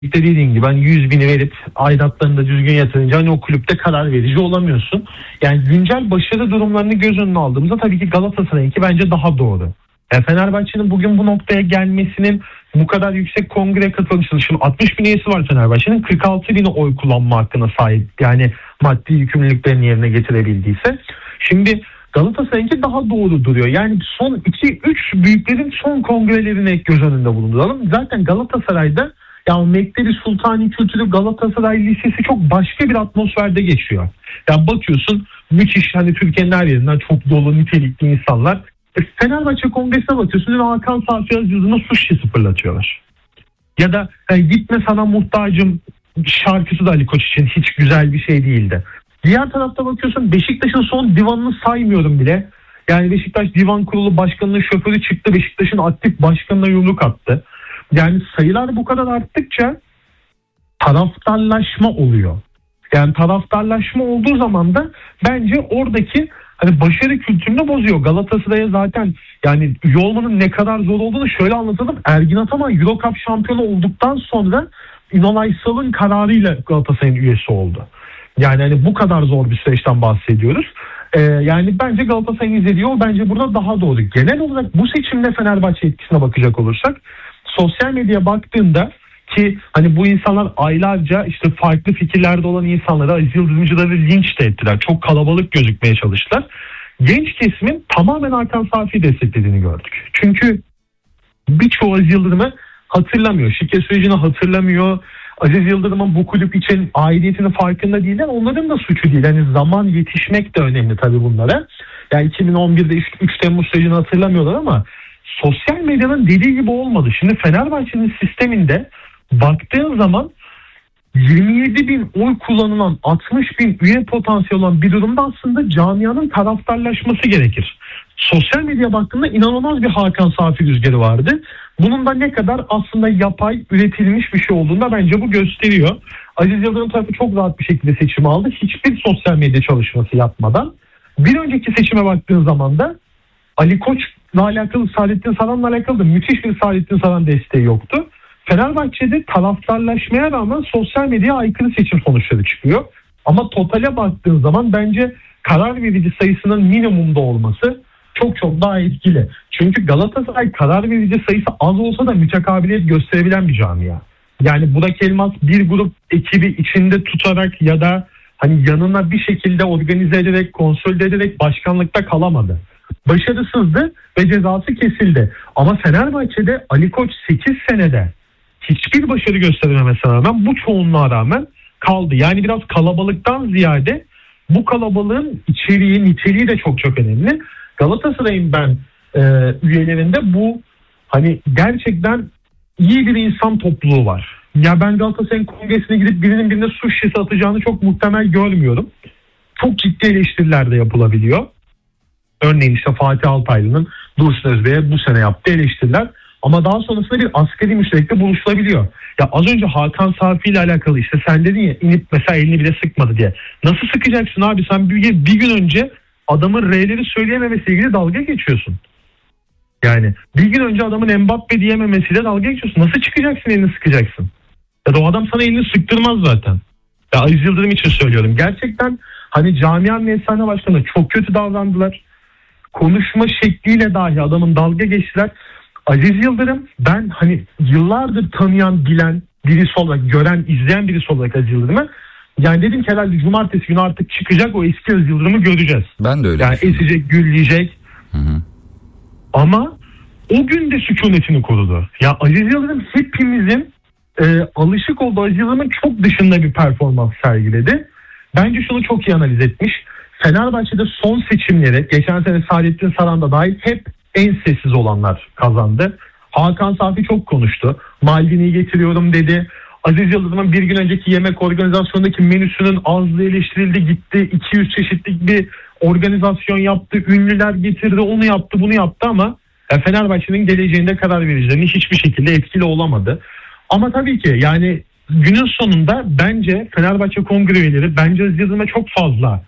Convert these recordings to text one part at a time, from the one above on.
İşte dediğin gibi hani 100.000'i verip aidatlarını da düzgün yatırınca hani o kulüpte karar verici olamıyorsun. Yani güncel başarı durumlarını göz önüne aldığımızda tabii ki Galatasaray'ınki bence daha doğru. Yani Fenerbahçe'nin bugün bu noktaya gelmesinin bu kadar yüksek kongreye katılışının, şimdi 60.000 üyesi var Fenerbahçe'nin, 46.000'i oy kullanma hakkına sahip. Yani maddi yükümlülüklerini yerine getirebildiyse. Şimdi Galatasaray'ınki daha doğru duruyor. Yani son 2-3 büyüklerin son kongrelerini göz önünde bulunduralım. Zaten Galatasaray'da yani Mektebi Sultani Kültürü Galatasaray Lisesi çok başka bir atmosferde geçiyor. Yani bakıyorsun müthiş, hani Türkiye'nin her yerinden çok dolu nitelikli insanlar. Fenerbahçe Kongresi'ne bakıyorsun ve Hakan Safi Azyıldırım'a su şişesi fırlatıyorlar. Ya da gitme sana muhtacım şarkısı da Ali Koç için hiç güzel bir şey değildi. Diğer tarafta bakıyorsun Beşiktaş'ın son divanını saymıyorum bile. Yani Beşiktaş Divan Kurulu Başkanı'nın şoförü çıktı, Beşiktaş'ın aktif başkanına yumruk attı. Yani sayılar bu kadar arttıkça taraftarlaşma oluyor. Yani taraftarlaşma olduğu zaman da bence oradaki hani başarı kültürünü bozuyor. Galatasaray'a zaten yani üye olmanın ne kadar zor olduğunu şöyle anlatalım. Ergin Ataman Euro Cup şampiyonu olduktan sonra Ünal Aysal'ın kararıyla Galatasaray'ın üyesi oldu. Yani hani bu kadar zor bir süreçten bahsediyoruz. Yani bence Galatasaray'ın izlediği o bence burada daha doğru. Genel olarak bu seçimde Fenerbahçe etkisine bakacak olursak sosyal medyaya baktığında ki hani bu insanlar aylarca işte farklı fikirlerde olan insanları, Aziz Yıldırımcıları linç de ettiler. Çok kalabalık gözükmeye çalıştılar. Genç kesimin tamamen Hakan Safi'yi desteklediğini gördük. Çünkü birçoğu Aziz Yıldırım'ı hatırlamıyor. Şike sürecini hatırlamıyor. Aziz Yıldırım'ın bu kulüp için aidiyetinin farkında değiller. Onların da suçu değil. Yani zaman yetişmek de önemli tabii bunlara. Yani 2011'de 3 Temmuz sürecini hatırlamıyorlar ama sosyal medyanın dediği gibi olmadı. Şimdi Fenerbahçe'nin sisteminde baktığın zaman 27.000 oy kullanılan 60.000 üye potansiyeli olan bir durumda aslında camianın taraftarlaşması gerekir. Sosyal medyaya baktığında inanılmaz bir Hakan Safi rüzgarı vardı. Bunun da ne kadar aslında yapay üretilmiş bir şey olduğunu da bence bu gösteriyor. Aziz Yıldırım tarafı çok rahat bir şekilde seçimi aldı. Hiçbir sosyal medya çalışması yapmadan. Bir önceki seçime baktığın zaman da Ali Koç'la alakalı, Saadettin Saran'la alakalı da müthiş bir Saadettin Saran desteği yoktu. Fenerbahçe'de taraftarlaşmaya rağmen sosyal medyaya aykırı seçim sonuçları çıkıyor. Ama totale baktığın zaman bence karar verici sayısının minimumda olması çok çok daha etkili. Çünkü Galatasaray karar verici sayısı az olsa da mütekabiliyet gösterebilen bir camia. Yani Burak Elmas bir grup ekibi içinde tutarak ya da hani yanına bir şekilde organize ederek, konsolide ederek başkanlıkta kalamadı. Başarısızdı ve cezası kesildi. Ama Fenerbahçe'de Ali Koç 8 senede hiçbir başarı gösterememesine rağmen bu çoğunluğa rağmen kaldı. Yani biraz kalabalıktan ziyade bu kalabalığın içeriği, niteliği de çok çok önemli. Galatasaray'ın ben üyelerinde bu hani gerçekten iyi bir insan topluluğu var. Ya ben Galatasaray'ın kongresine gidip birine su şişesi atacağını çok muhtemel görmüyorum. Çok ciddi eleştiriler de yapılabiliyor. Örneğin işte Fatih Altaylı'nın Dursun Özbey'e bu sene yaptığı eleştiriler. Ama daha sonrasında bir asgari müşterekle buluşulabiliyor. Ya az önce Hakan Safi ile alakalı işte sen dedin ya inip mesela elini bile sıkmadı diye. Nasıl sıkacaksın abi, sen bir gün önce adamın R'leri söyleyememesiyle ilgili dalga geçiyorsun. Yani bir gün önce adamın Mbappe diyememesiyle dalga geçiyorsun. Nasıl çıkacaksın elini sıkacaksın? Ya da o adam sana elini sıktırmaz zaten. Ya Aziz Yıldırım için söylüyorum. Gerçekten hani camianın efsane başkanı çok kötü davrandılar. Konuşma şekliyle dahi adamın dalga geçtiler. Aziz Yıldırım ben hani yıllardır tanıyan, bilen birisi olarak, gören, izleyen birisi olarak Aziz Yıldırım'ı yani dedim ki herhalde cumartesi günü artık çıkacak, o eski Aziz Yıldırım'ı göreceğiz. Ben de öyle yani düşünüyorum. Esecek, gülleyecek. Hı. Ama o gün de sükunetini korudu. Ya Aziz Yıldırım hepimizin alışık olduğu Aziz Yıldırım'ın çok dışında bir performans sergiledi. Bence şunu çok iyi analiz etmiş. Fenerbahçe'de son seçimleri, geçen sene Saadettin Saran da dahil hep en sessiz olanlar kazandı. Hakan Safi çok konuştu. Maldini'yi getiriyorum dedi. Aziz Yıldırım'ın bir gün önceki yemek organizasyonundaki menüsünün azlığı eleştirildi, gitti. 200 çeşitlik bir organizasyon yaptı. Ünlüler getirdi, onu yaptı, bunu yaptı ama Fenerbahçe'nin geleceğinde karar vericilerini hiçbir şekilde etkili olamadı. Ama tabii ki yani günün sonunda bence Fenerbahçe kongre üyeleri, bence Aziz Yıldırım'a çok fazla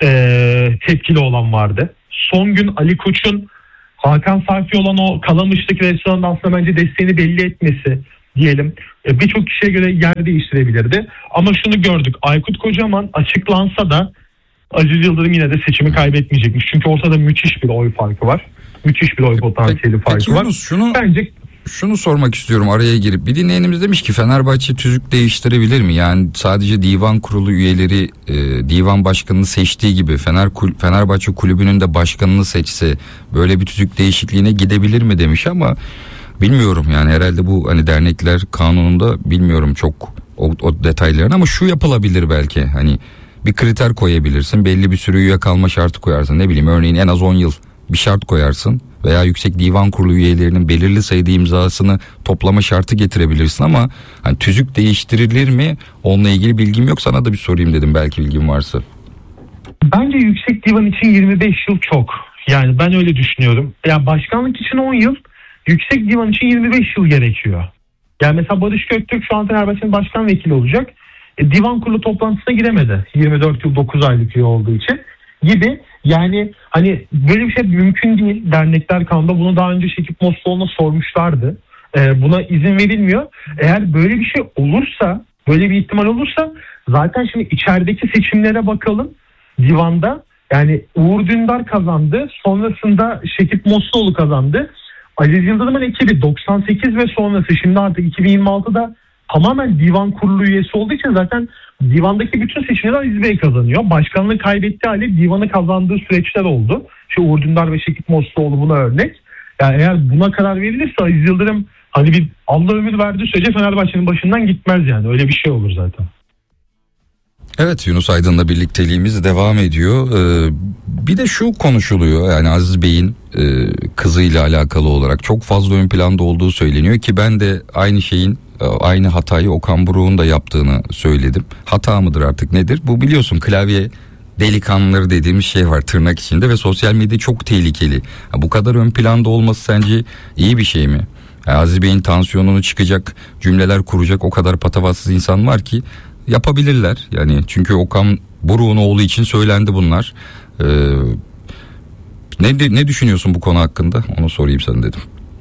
tepkili olan vardı. Son gün Ali Koç'un Hakan Safi olan o Kalamış'taki restoranda aslında bence desteğini belli etmesi, diyelim birçok kişiye göre yer değiştirebilirdi. Ama şunu gördük, Aykut Kocaman açıklansa da Aziz Yıldırım yine de seçimi kaybetmeyecekmiş. Çünkü ortada müthiş bir oy farkı var. Müthiş bir oy potansiyeli farkı var. Yunus, bence şunu sormak istiyorum araya girip. Bir dinleyenimiz demiş ki Fenerbahçe tüzük değiştirebilir mi? Yani sadece divan kurulu üyeleri divan başkanını seçtiği gibi Fenerbahçe kulübünün de başkanını seçse böyle bir tüzük değişikliğine gidebilir mi demiş ama bilmiyorum yani herhalde bu hani dernekler kanununda bilmiyorum çok o detaylarını ama şu yapılabilir belki hani bir kriter koyabilirsin, belli bir süre üye kalma şartı koyarsın, ne bileyim örneğin en az 10 yıl bir şart koyarsın veya Yüksek Divan Kurulu üyelerinin belirli sayıda imzasını toplama şartı getirebilirsin ama hani tüzük değiştirilir mi onunla ilgili bilgim yok, sana da bir sorayım dedim belki bilgim varsa. Bence Yüksek Divan için 25 yıl çok, yani ben öyle düşünüyorum. Yani başkanlık için 10 yıl, Yüksek Divan için 25 yıl gerekiyor. Yani mesela Barış Göktürk şu an Fenerbahçe'nin başkan vekili olacak. Divan kurulu toplantısına giremedi. 24 yıl 9 aylık üye olduğu için gibi. Yani hani böyle bir şey mümkün değil. Dernekler kanunda bunu daha önce Şekip Mostoğlu'na sormuşlardı. Buna izin verilmiyor. Eğer böyle bir şey olursa, böyle bir ihtimal olursa zaten şimdi içerideki seçimlere bakalım. Divanda yani Uğur Dündar kazandı. Sonrasında Şekip Mostoğlu kazandı. Aziz Yıldırım'ın ekibi 98 ve sonrası şimdi artık 2026'da tamamen divan kurulu üyesi olduğu için zaten divandaki bütün seçimleri Aziz Bey kazanıyor. Başkanlığı kaybettiği hali divanı kazandığı süreçler oldu. Uğur Dündar ve Şekip Mostoğlu buna örnek. Yani eğer buna karar verilirse Aziz Yıldırım hani bir Allah ömür verdiği sürece Fenerbahçe'nin başından gitmez yani. Öyle bir şey olur zaten. Evet, Yunus Aydın'la birlikteliğimiz devam ediyor. Bir de şu konuşuluyor yani Aziz Bey'in kızıyla alakalı olarak çok fazla ön planda olduğu söyleniyor ki ben de aynı hatayı Okan Buruk'un da yaptığını söyledim. Hata mıdır artık nedir? Bu biliyorsun klavye delikanlıları dediğimiz şey var tırnak içinde ve sosyal medya çok tehlikeli. Bu kadar ön planda olması sence iyi bir şey mi? Aziz Bey'in tansiyonunu çıkacak cümleler kuracak o kadar patavatsız insan var ki yapabilirler. Yani çünkü Okan Buruk'un oğlu için söylendi bunlar. Ne düşünüyorsun bu konu hakkında? Onu sorayım sana dedim.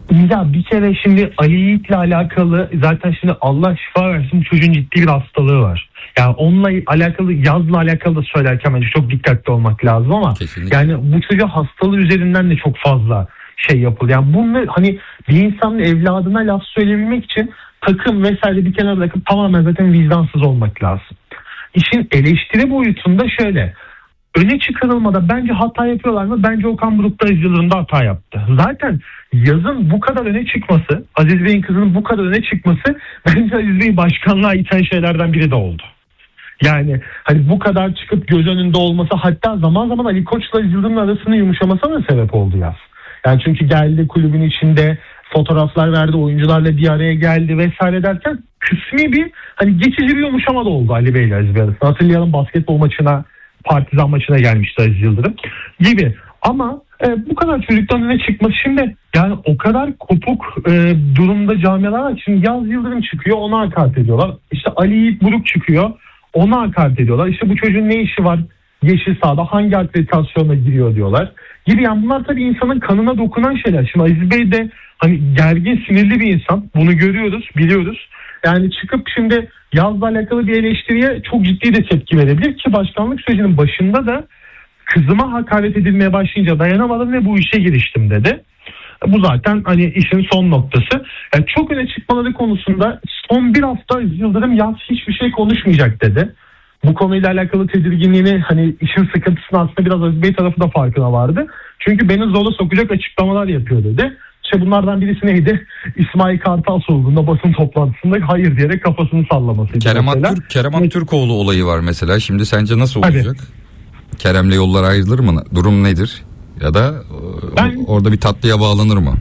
Ya bir kere şimdi Ali Yiğit'le alakalı zaten şimdi Allah şifa versin bu çocuğun ciddi bir hastalığı var. Yani onunla alakalı yazla alakalı da söylerken bence çok dikkatli olmak lazım ama kesinlikle. Yani bu çocuğa hastalığı üzerinden de çok fazla şey yapılıyor. Yani bunu hani bir insanın evladına laf söyleyebilmek için takım vesaire bir kenara bırakıp tamamen zaten vicdansız olmak lazım. İşin eleştiri boyutunda şöyle. Öne çıkarılmada bence hata yapıyorlar mı? Bence Okan Buruk da Aziz Yıldırım'da hata yaptı. Zaten yazın bu kadar öne çıkması, Aziz Bey'in kızının bu kadar öne çıkması bence Aziz Bey'i başkanlığa iten şeylerden biri de oldu. Yani hani bu kadar çıkıp göz önünde olması, hatta zaman zaman Ali Koç'la Aziz Yıldırım'ın arasının yumuşamasına da sebep oldu yaz. Yani çünkü geldi kulübün içinde fotoğraflar verdi, oyuncularla bir araya geldi vesaire derken kısmi bir hani geçici bir yumuşama da oldu Ali Bey ile Aziz Bey arasında. Hatırlayalım basketbol maçına, Partizan maçına gelmişti Aziz Yıldırım gibi. Ama bu kadar çocuktan öne çıkması şimdi yani o kadar kopuk durumda camialar var. Şimdi Yaz Yıldırım çıkıyor, ona hakaret ediyorlar. İşte Ali Yiğit Buruk çıkıyor, ona hakaret ediyorlar. İşte bu çocuğun ne işi var yeşil sahada, hangi akreditasyona giriyor diyorlar. Gibi yani bunlar tabii insanın kanına dokunan şeyler. Şimdi Aziz Bey de hani gergin, sinirli bir insan. Bunu görüyoruz, biliyoruz. Yani çıkıp şimdi Yaz'la alakalı bir eleştiriye çok ciddi de tepki verebilir ki başkanlık sürecinin başında da kızıma hakaret edilmeye başlayınca dayanamadım ve bu işe giriştim dedi. Bu zaten hani işin son noktası. Yani çok öne çıkmaları konusunda son bir hafta Yıldırım Yaz hiçbir şey konuşmayacak dedi. Bu konuyla alakalı tedirginliğini hani işin sıkıntısını aslında biraz Aziz Bey tarafı da farkına vardı. Çünkü beni zora sokacak açıklamalar yapıyor dedi. İşte bunlardan birisi neydi? İsmail Kartal sorduğunda basın toplantısında hayır diyerek kafasını sallamasıydı. Kerem Aktürkoğlu olayı var mesela. Şimdi sence nasıl olacak? Hadi. Kerem'le yollar ayrılır mı? Durum nedir? Ya da orada bir tatlıya bağlanır mı?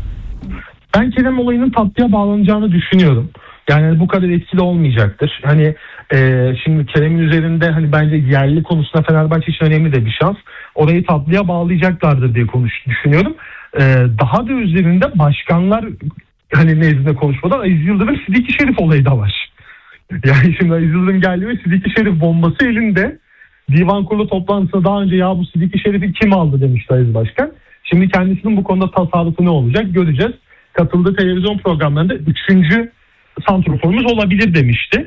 Ben Kerem olayının tatlıya bağlanacağını düşünüyorum. Yani bu kadar etkili olmayacaktır. Hani şimdi Kerem'in üzerinde hani bence yerli konusunda Fenerbahçe için önemli de bir şans. Orayı tatlıya bağlayacaklardır diye düşünüyorum. Daha da üzerinde başkanlar hani nezdinde konuşmadan Aziz Yıldırım Sidiki Şerif olayı da var. Yani şimdi Aziz Yıldırım geldi ve Sidiki Şerif bombası elinde. Divan kurulu toplantısında daha önce ya bu Sidiki Şerif'i kim aldı demişti Aziz Başkan. Şimdi kendisinin bu konuda tasarrufu ne olacak göreceğiz. Katıldığı televizyon programlarında 3. santroforumuz olabilir demişti.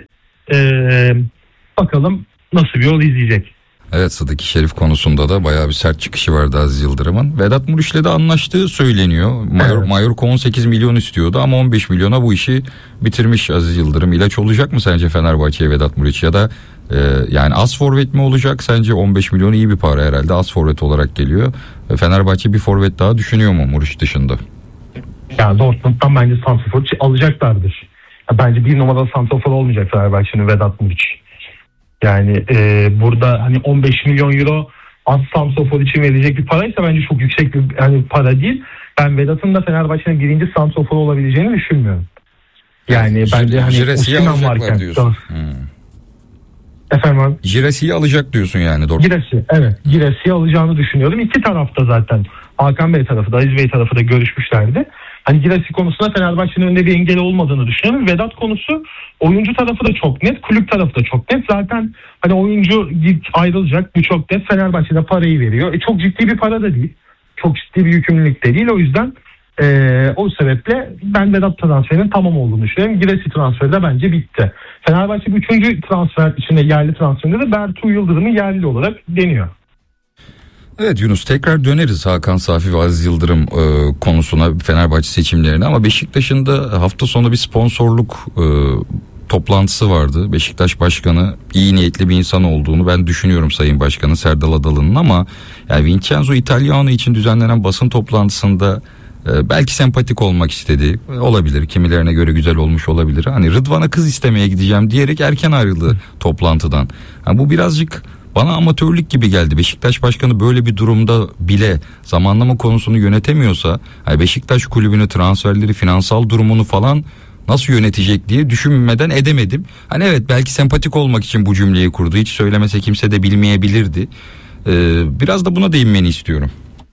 Bakalım nasıl bir yol izleyecek. Evet, Sıdıki Şerif konusunda da bayağı bir sert çıkışı vardı Aziz Yıldırım'ın. Vedat Muriç'le de anlaştığı söyleniyor. Mallorca 18 milyon istiyordu ama 15 milyona bu işi bitirmiş Aziz Yıldırım. İlaç olacak mı sence Fenerbahçe'ye Vedat Muriç, ya da yani az forvet mi olacak? Sence 15 milyon iyi bir para herhalde, az forvet olarak geliyor. Fenerbahçe bir forvet daha düşünüyor mu Muriç dışında? Yani Dortmund'dan bence santrafor alacaklardır. Bence bir numaralı santrafor olmayacak Fenerbahçe'nin Vedat Muriç. Yani burada hani 15 milyon euro az santrafor için verilecek bir paraysa bence çok yüksek bir para değil. Ben Vedat'ın da Fenerbahçe'nin birinci santrafor olabileceğini düşünmüyorum. Yani bence hani Giresi'yi varken diyorsun. Efendim abi? Giresi'yi alacak diyorsun yani. Doğru. Giresi'yi alacağını düşünüyorum. İki tarafta zaten Hakan Bey tarafı da Aziz Bey tarafı da görüşmüşlerdi. Hani Giresi konusunda Fenerbahçe'nin önünde bir engel olmadığını düşünüyorum. Vedat konusu, oyuncu tarafı da çok net, kulüp tarafı da çok net. Zaten hani oyuncu ayrılacak, bu çok net. Fenerbahçe'de parayı veriyor. Çok ciddi bir para da değil. Çok ciddi bir yükümlülük de değil. O yüzden o sebeple ben Vedat transferinin tamam olduğunu düşünüyorum. Giresi transferi de bence bitti. Fenerbahçe 3. transfer içinde, yerli transferinde de Bertu Yıldırım'ı yerli olarak deniyor. Evet Yunus, tekrar döneriz Hakan Safi ve Aziz Yıldırım konusuna, Fenerbahçe seçimlerine, ama Beşiktaş'ın da hafta sonu bir sponsorluk toplantısı vardı. Beşiktaş Başkanı iyi niyetli bir insan olduğunu ben düşünüyorum, Sayın Başkanı Serdal Adalı'nın, ama yani Vincenzo Italiano için düzenlenen basın toplantısında belki sempatik olmak istedi. Olabilir. Kimilerine göre güzel olmuş olabilir. Hani Rıdvan'a kız istemeye gideceğim diyerek erken ayrıldı toplantıdan. Yani bu birazcık bana amatörlük gibi geldi. Beşiktaş Başkanı böyle bir durumda bile zamanlama konusunu yönetemiyorsa, yani Beşiktaş kulübünü, transferleri, finansal durumunu falan nasıl yönetecek diye düşünmeden edemedim. Hani evet, belki sempatik olmak için bu cümleyi kurdu. Hiç söylemese kimse de bilmeyebilirdi. Biraz da buna değinmeni istiyorum.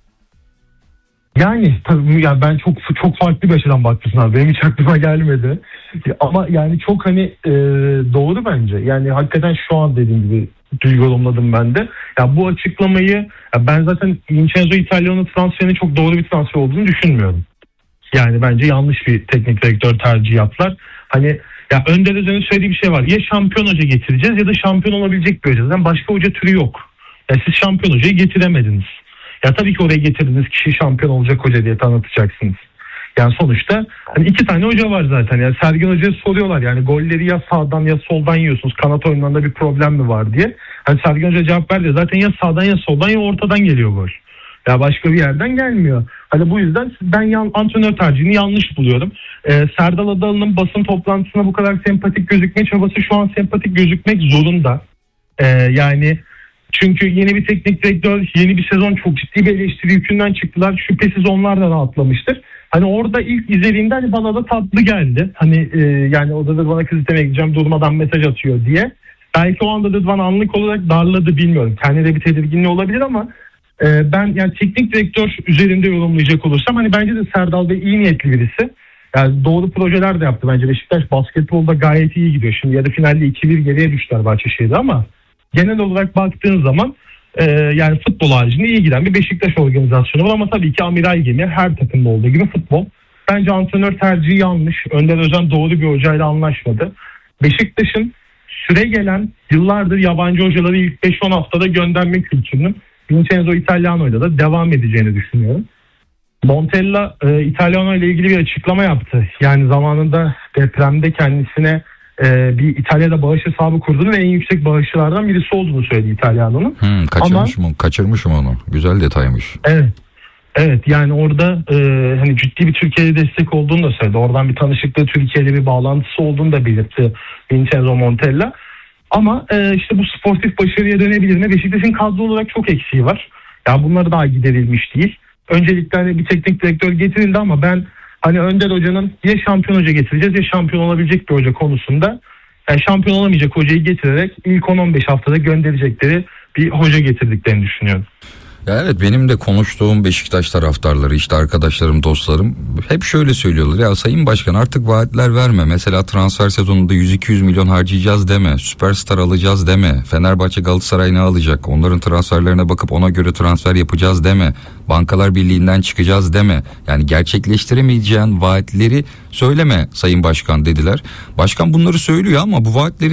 Yani tabii ya, ben çok farklı bir açıdan baktım abi. Benim hiç aklıma gelmedi. Ama yani çok doğru bence. Yani hakikaten şu an dediğim gibi yorumladım ben de. Ya bu açıklamayı, ben zaten Vincenzo Italiano transferinin çok doğru bir transfer olduğunu düşünmüyorum. Yani bence yanlış bir teknik direktör tercihi yaptılar. Hani ya Önder Özen'in söylediği bir şey var. Ya şampiyon hoca getireceğiz ya da şampiyon olabilecek bir hoca. Yani başka hoca türü yok. Ya siz şampiyon hocayı getiremediniz. Ya tabii ki oraya getirdiğiniz kişi şampiyon olacak hoca diye tanıtacaksınız. Yani sonuçta hani 2 tane hoca var zaten. Yani Sergen Hoca'ya soruyorlar, yani golleri ya sağdan ya soldan yiyorsunuz, kanat oyunlarında bir problem mi var diye. Hani Sergen Hoca cevap verdi, zaten ya sağdan ya soldan ya ortadan geliyor gol. Ya başka bir yerden gelmiyor. Hani bu yüzden ben antrenör tercihini yanlış buluyorum. Serdal Adalı'nın basın toplantısına bu kadar sempatik gözükme çabası şu an sempatik gözükmek zorunda. Yani çünkü yeni bir teknik direktör, yeni bir sezon, çok ciddi bir eleştiri yükünden çıktılar. Şüphesiz onlar da rahatlamıştır. Hani orada ilk izlediğimde hani bana da tatlı geldi. Hani yani orada da bana kız istemeye gideceğim, durmadan mesaj atıyor diye. Belki o anda da bana anlık olarak darladı, bilmiyorum. Kendine bir tedirginliği olabilir ama ben yani teknik direktör üzerinde yorumlayacak olursam hani bence de Serdal Bey iyi niyetli birisi. Yani doğru projeler de yaptı bence. Beşiktaş basketbolda gayet iyi gidiyor. Şimdi yarı finalde 2-1 geriye düştüler Bahçeşehir'de ama genel olarak baktığın zaman yani futbol haricinde iyi giden bir Beşiktaş organizasyonu var, ama tabii ki amiral gemi her takımda olduğu gibi futbol. Bence antrenör tercihi yanlış. Önder Özen doğru bir hocayla anlaşmadı. Beşiktaş'ın süre gelen yıllardır yabancı hocaları ilk 5-10 haftada gönderme kültürünün Vincenzo Italiano'yla da devam edeceğini düşünüyorum. Montella Italiano ile ilgili bir açıklama yaptı. Yani zamanında depremde kendisine bir İtalya'da bağış hesabı kurduğunu ve en yüksek bağışçılardan birisi olduğunu söyledi İtalyano'nun. Kaçırmışım onu. Güzel detaymış. Evet yani orada hani ciddi bir Türkiye'de destek olduğunu da söyledi. Oradan bir tanışıklığı, Türkiye'de bir bağlantısı olduğunu da belirtti Vincenzo Montella. Ama işte bu sportif başarıya dönebilir mi? Beşiktaş'ın kadro olarak çok eksiği var. Yani bunları daha giderilmiş değil. Öncelikle hani bir teknik direktör getirildi ama ben hani Önder Hoca'nın ya şampiyon hoca getireceğiz ya şampiyon olabilecek bir hoca konusunda, yani şampiyon olamayacak hocayı getirerek ilk 10-15 haftada gönderecekleri bir hoca getirdiklerini düşünüyorum. Ya evet, benim de konuştuğum Beşiktaş taraftarları, işte arkadaşlarım, dostlarım hep şöyle söylüyorlar. Ya Sayın Başkan, artık vaatler verme. Mesela transfer sezonunda 100-200 milyon harcayacağız deme. Süperstar alacağız deme. Fenerbahçe Galatasaray ne alacak? Onların transferlerine bakıp ona göre transfer yapacağız deme. Bankalar Birliği'nden çıkacağız deme. Yani gerçekleştiremeyeceğin vaatleri söyleme Sayın Başkan dediler. Başkan bunları söylüyor ama bu vaatleri